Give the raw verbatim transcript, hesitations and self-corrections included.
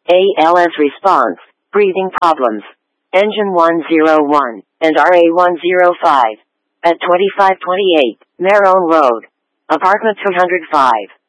A L S response, breathing problems. Engine one oh one, and R A one oh five. At twenty-five twenty-eight, Marone Road. Apartment two oh five.